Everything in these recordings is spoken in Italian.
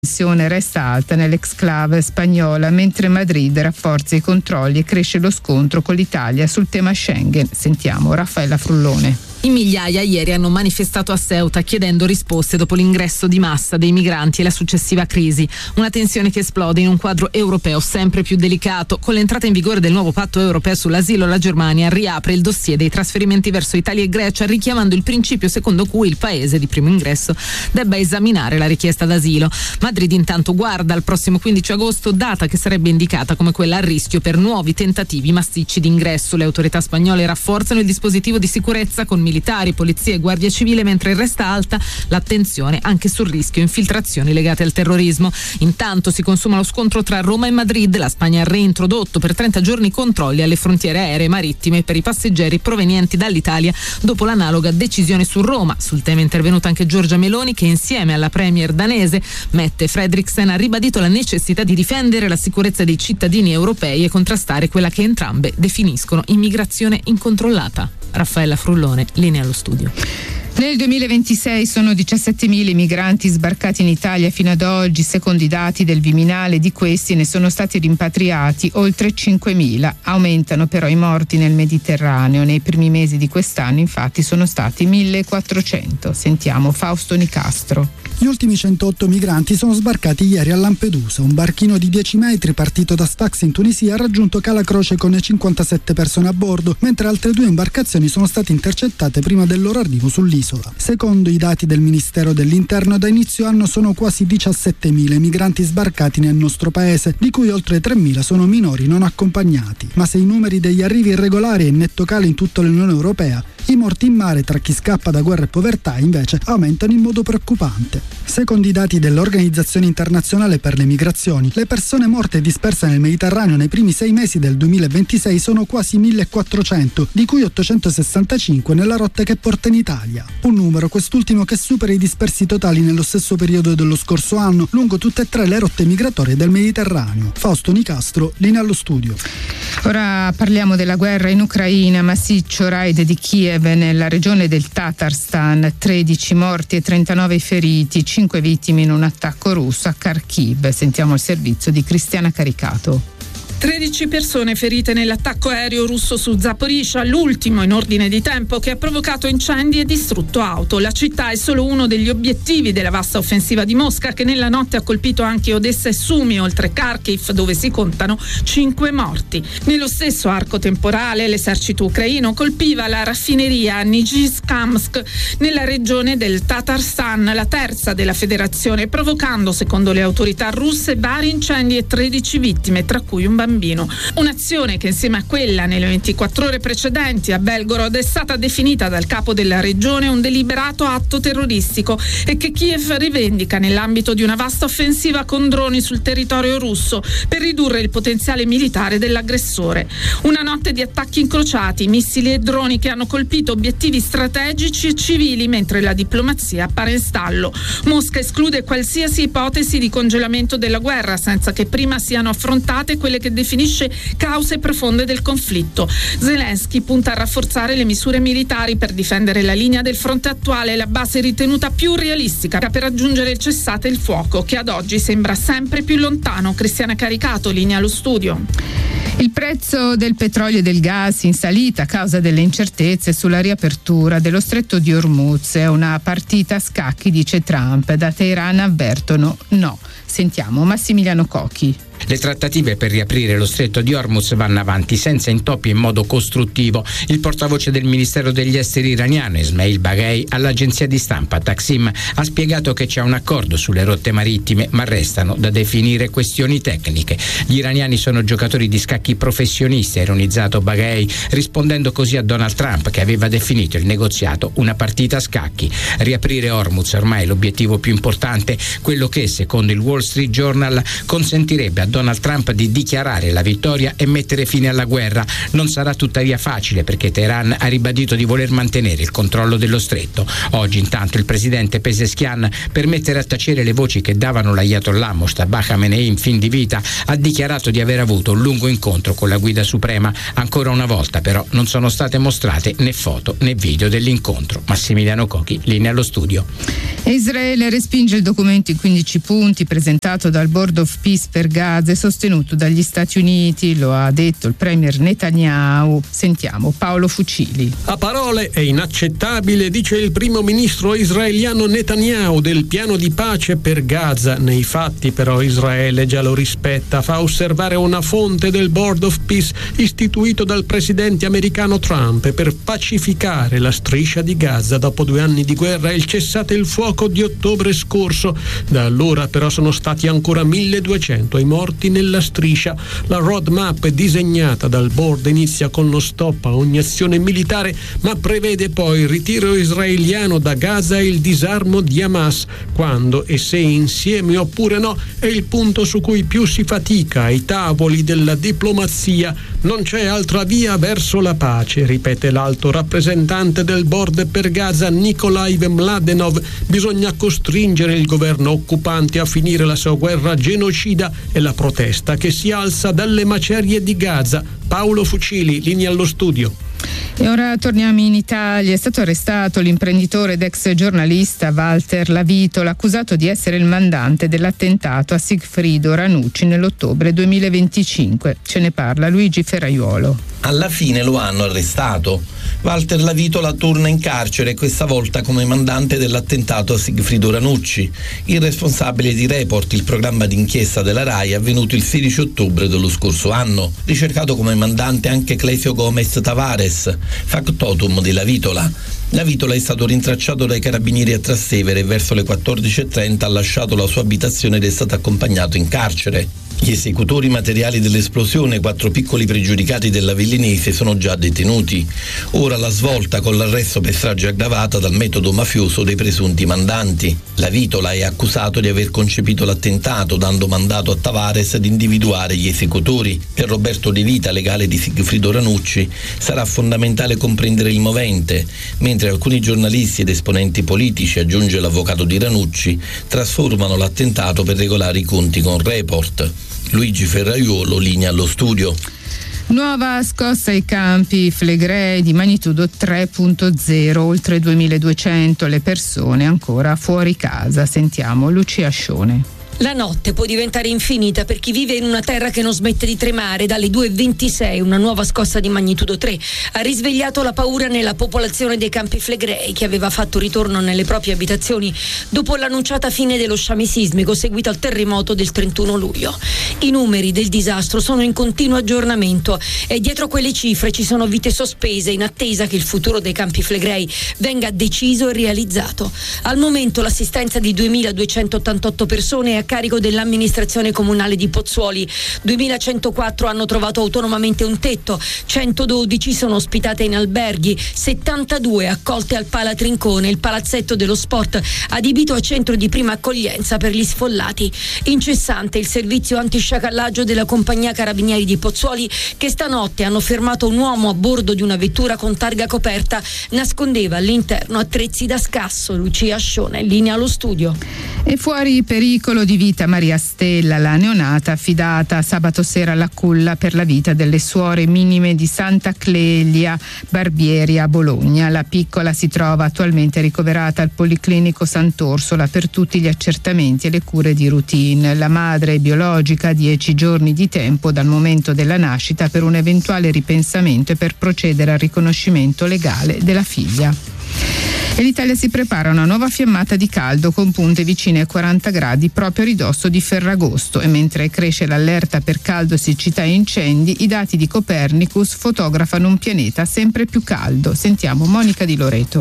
tensione resta alta nell'exclave spagnola, mentre Madrid rafforza i controlli e cresce lo scontro con l'Italia sul tema Schengen. Sentiamo Raffaella Frullone. In migliaia ieri hanno manifestato a Ceuta chiedendo risposte dopo l'ingresso di massa dei migranti e la successiva crisi. Una tensione che esplode in un quadro europeo sempre più delicato. Con l'entrata in vigore del nuovo patto europeo sull'asilo, la Germania riapre il dossier dei trasferimenti verso Italia e Grecia, richiamando il principio secondo cui il paese di primo ingresso debba esaminare la richiesta d'asilo. Madrid intanto guarda al prossimo 15 agosto, data che sarebbe indicata come quella a rischio per nuovi tentativi massicci di ingresso. Le autorità spagnole rafforzano il dispositivo di sicurezza con militari, polizia e guardia civile, mentre resta alta l'attenzione anche sul rischio infiltrazioni legate al terrorismo. Intanto si consuma lo scontro tra Roma e Madrid. La Spagna ha reintrodotto per 30 giorni controlli alle frontiere aeree e marittime per i passeggeri provenienti dall'Italia dopo l'analoga decisione su Roma. Sul tema è intervenuta anche Giorgia Meloni, che insieme alla premier danese Mette Frederiksen ha ribadito la necessità di difendere la sicurezza dei cittadini europei e contrastare quella che entrambe definiscono immigrazione incontrollata. Raffaella Frullone, linea allo studio. Nel 2026 sono 17.000 i migranti sbarcati in Italia fino ad oggi. Secondo i dati del Viminale, di questi ne sono stati rimpatriati oltre 5.000. Aumentano però i morti nel Mediterraneo. Nei primi mesi di quest'anno infatti sono stati 1.400. Sentiamo Fausto Nicastro. Gli ultimi 108 migranti sono sbarcati ieri a Lampedusa. Un barchino di 10 metri partito da Sfax in Tunisia ha raggiunto Cala Croce con 57 persone a bordo, mentre altre 2 imbarcazioni sono state intercettate prima del loro arrivo sull'isola. Secondo i dati del Ministero dell'Interno, da inizio anno sono quasi 17.000 i migranti sbarcati nel nostro paese, di cui oltre 3.000 sono minori non accompagnati. Ma se i numeri degli arrivi irregolari è in netto calo in tutta l'Unione Europea, i morti in mare tra chi scappa da guerra e povertà invece aumentano in modo preoccupante. Secondo i dati dell'Organizzazione Internazionale per le Migrazioni, le persone morte e disperse nel Mediterraneo nei primi 6 mesi del 2026 sono quasi 1.400, di cui 865 nella rotta che porta in Italia. Un numero, quest'ultimo, che supera i dispersi totali nello stesso periodo dello scorso anno lungo tutte e 3 le rotte migratorie del Mediterraneo. Fausto Nicastro, linea allo studio. Ora parliamo della guerra in Ucraina. Massiccio raid di Kiev nella regione del Tatarstan, 13 morti e 39 feriti, 5 vittime in un attacco russo a Kharkiv. Sentiamo il servizio di Cristiana Caricato. 13 persone ferite nell'attacco aereo russo su Zaporizhzhia, l'ultimo in ordine di tempo, che ha provocato incendi e distrutto auto. La città è solo uno degli obiettivi della vasta offensiva di Mosca, che nella notte ha colpito anche Odessa e Sumi, oltre Kharkiv, dove si contano 5 morti. Nello stesso arco temporale l'esercito ucraino colpiva la raffineria Nizhizhkamsk nella regione del Tatarstan, la terza della federazione, provocando, secondo le autorità russe, vari incendi e 13 vittime, tra cui un bambino. Un'azione che, insieme a quella nelle 24 ore precedenti a Belgorod, è stata definita dal capo della regione un deliberato atto terroristico e che Kiev rivendica nell'ambito di una vasta offensiva con droni sul territorio russo per ridurre il potenziale militare dell'aggressore. Una notte di attacchi incrociati, missili e droni che hanno colpito obiettivi strategici e civili, mentre la diplomazia appare in stallo. Mosca esclude qualsiasi ipotesi di congelamento della guerra senza che prima siano affrontate quelle che definisce cause profonde del conflitto. Zelensky punta a rafforzare le misure militari per difendere la linea del fronte attuale, la base ritenuta più realistica per raggiungere il cessate il fuoco, che ad oggi sembra sempre più lontano. Cristiana Caricato, linea allo studio. Il prezzo del petrolio e del gas in salita a causa delle incertezze sulla riapertura dello stretto di Hormuz. È una partita a scacchi, dice Trump. Da Teheran avvertono no. Sentiamo Massimiliano Cocchi. Le trattative per riaprire lo stretto di Hormuz vanno avanti senza intoppi e in modo costruttivo. Il portavoce del Ministero degli Esteri iraniano, Ismail Baghei, all'agenzia di stampa Taksim ha spiegato che c'è un accordo sulle rotte marittime, ma restano da definire questioni tecniche. Gli iraniani sono giocatori di scacchi professionisti, ha ironizzato Baghei, rispondendo così a Donald Trump, che aveva definito il negoziato una partita a scacchi. Riaprire Hormuz è ormai l'obiettivo più importante, quello che, secondo il Wall Street Journal, consentirebbe ad Donald Trump di dichiarare la vittoria e mettere fine alla guerra. Non sarà tuttavia facile, perché Teheran ha ribadito di voler mantenere il controllo dello stretto. Oggi intanto il presidente Pezeshkian, per mettere a tacere le voci che davano l'Ayatollah Mojtaba Khamenei in fin di vita, ha dichiarato di aver avuto un lungo incontro con la guida suprema. Ancora una volta però non sono state mostrate né foto né video dell'incontro. Massimiliano Cochi, linea allo studio. Israele respinge il documento in 15 punti presentato dal Board of Peace per Gaza e sostenuto dagli Stati Uniti, lo ha detto il premier Netanyahu. Sentiamo Paolo Fucili. A parole è inaccettabile, dice il primo ministro israeliano Netanyahu, del piano di pace per Gaza. Nei fatti però Israele già lo rispetta, fa osservare una fonte del Board of Peace istituito dal presidente americano Trump per pacificare la striscia di Gaza dopo 2 anni di guerra e il cessate il fuoco di ottobre scorso. Da allora però sono stati ancora 1200 i morti nella striscia. La roadmap disegnata dal board inizia con lo stop a ogni azione militare, ma prevede poi il ritiro israeliano da Gaza e il disarmo di Hamas. Quando e se insieme oppure no è il punto su cui più si fatica ai tavoli della diplomazia. Non c'è altra via verso la pace, ripete l'alto rappresentante del board per Gaza Nikolai Mladenov. Bisogna costringere il governo occupante a finire la sua guerra genocida e la protesta che si alza dalle macerie di Gaza. Paolo Fucili, linea allo studio. E ora torniamo in Italia. È stato arrestato l'imprenditore ed ex giornalista Walter Lavitola, accusato di essere il mandante dell'attentato a Sigfrido Ranucci nell'ottobre 2025. Ce ne parla Luigi Ferraiuolo. Alla fine lo hanno arrestato. Walter Lavitola torna in carcere, questa volta come mandante dell'attentato a Sigfrido Ranucci. Il responsabile di Report, il programma d'inchiesta della RAI, avvenuto il 16 ottobre dello scorso anno. Ricercato come mandante anche Clesio Gomez Tavares, factotum di Lavitola. Lavitola è stato rintracciato dai carabinieri a Trastevere e verso le 14:30 ha lasciato la sua abitazione ed è stato accompagnato in carcere. Gli esecutori materiali dell'esplosione, 4 piccoli pregiudicati dell'Avellinese, sono già detenuti. Ora la svolta con l'arresto per strage aggravata dal metodo mafioso dei presunti mandanti. Lavitola è accusato di aver concepito l'attentato, dando mandato a Tavares di individuare gli esecutori. Per Roberto De Vita, legale di Sigfrido Ranucci, sarà fondamentale comprendere il movente, mentre alcuni giornalisti ed esponenti politici, aggiunge l'avvocato di Ranucci, trasformano l'attentato per regolare i conti con Report. Luigi Ferraiuolo, linea allo studio. Nuova scossa ai Campi Flegrei di magnitudo 3.0, oltre 2200 le persone ancora fuori casa. Sentiamo Lucia Scione. La notte può diventare infinita per chi vive in una terra che non smette di tremare. Dalle 2:26 una nuova scossa di magnitudo 3 ha risvegliato la paura nella popolazione dei Campi Flegrei, che aveva fatto ritorno nelle proprie abitazioni dopo l'annunciata fine dello sciame sismico seguito al terremoto del 31 luglio. I numeri del disastro sono in continuo aggiornamento e dietro quelle cifre ci sono vite sospese in attesa che il futuro dei Campi Flegrei venga deciso e realizzato. Al momento l'assistenza di 2288 persone è a carico dell'amministrazione comunale di Pozzuoli. 2104 hanno trovato autonomamente un tetto, 112 sono ospitate in alberghi, 72 accolte al Pala Trincone, il palazzetto dello sport adibito a centro di prima accoglienza per gli sfollati. Incessante il servizio antisciacallaggio della compagnia Carabinieri di Pozzuoli, che stanotte hanno fermato un uomo a bordo di una vettura con targa coperta, nascondeva all'interno attrezzi da scasso. Lucia Scione, linea allo studio. E fuori pericolo di vita Maria Stella, la neonata affidata sabato sera alla culla per la vita delle suore minime di Santa Clelia Barbieri a Bologna. La piccola si trova attualmente ricoverata al Policlinico Sant'Orsola per tutti gli accertamenti e le cure di routine. La madre biologica ha 10 giorni di tempo dal momento della nascita per un eventuale ripensamento e per procedere al riconoscimento legale della figlia. E l'Italia si prepara a una nuova fiammata di caldo con punte vicine ai 40 gradi proprio a ridosso di Ferragosto, e mentre cresce l'allerta per caldo, siccità e incendi, i dati di Copernicus fotografano un pianeta sempre più caldo. Sentiamo Monica Di Loreto.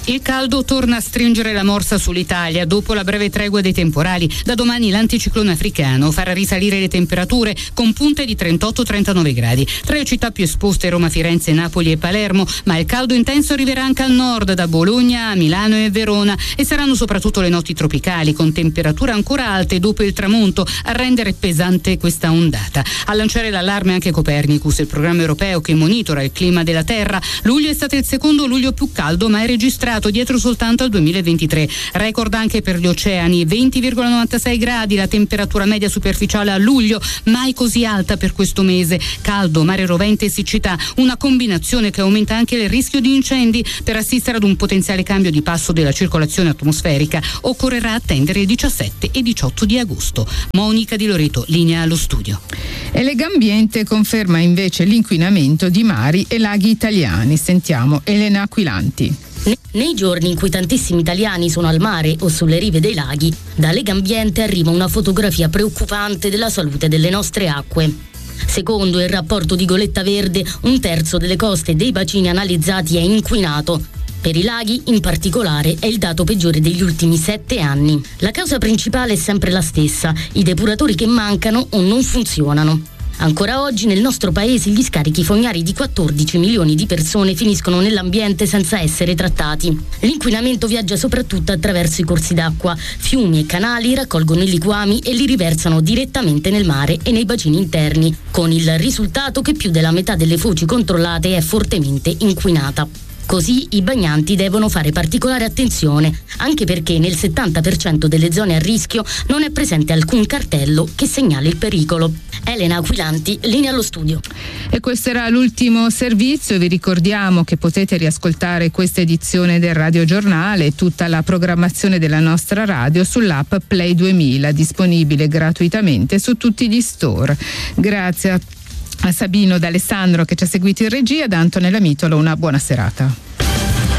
Il caldo torna a stringere la morsa sull'Italia dopo la breve tregua dei temporali. Da domani l'anticiclone africano farà risalire le temperature con punte di 38-39 gradi. Tra le città più esposte Roma, Firenze, Napoli e Palermo, ma il caldo intenso arriverà anche al nord, da Bologna a Milano e Verona, e saranno soprattutto le notti tropicali con temperature ancora alte dopo il tramonto a rendere pesante questa ondata. A lanciare l'allarme anche Copernicus, il programma europeo che monitora il clima della Terra. Luglio è stato il secondo luglio più caldo mai registrato, dietro soltanto al 2023. Record anche per gli oceani, 20,96 gradi la temperatura media superficiale a luglio, mai così alta per questo mese. Caldo, mare rovente e siccità, una combinazione che aumenta anche il rischio di incendi. Per assistere ad un potenziale cambio di passo della circolazione atmosferica occorrerà attendere il 17 e 18 di agosto. Monica Di Loreto, linea allo studio. E Legambiente conferma invece l'inquinamento di mari e laghi italiani. Sentiamo Elena Aquilanti. Nei giorni in cui tantissimi italiani sono al mare o sulle rive dei laghi, da Legambiente arriva una fotografia preoccupante della salute delle nostre acque. Secondo il rapporto di Goletta Verde, 1/3 delle coste dei bacini analizzati è inquinato. Per i laghi, in particolare, è il dato peggiore degli ultimi 7 anni. La causa principale è sempre la stessa: i depuratori che mancano o non funzionano. Ancora oggi nel nostro paese gli scarichi fognari di 14 milioni di persone finiscono nell'ambiente senza essere trattati. L'inquinamento viaggia soprattutto attraverso i corsi d'acqua. Fiumi e canali raccolgono i liquami e li riversano direttamente nel mare e nei bacini interni, con il risultato che più della metà delle foci controllate è fortemente inquinata. Così i bagnanti devono fare particolare attenzione, anche perché nel 70% delle zone a rischio non è presente alcun cartello che segnali il pericolo. Elena Aquilanti, linea allo studio. E questo era l'ultimo servizio. Vi ricordiamo che potete riascoltare questa edizione del Radio Giornale e tutta la programmazione della nostra radio sull'app Play 2000, disponibile gratuitamente su tutti gli store. Grazie a Sabino D'Alessandro che ci ha seguito in regia, da Antonella Mitolo una buona serata.